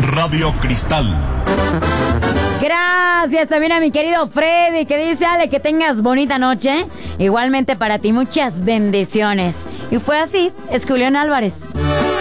Radio Cristal. Gracias también a mi querido Freddy, que dice: Ale, que tengas bonita noche. Igualmente para ti, muchas bendiciones. Y fue así, es Julián Álvarez.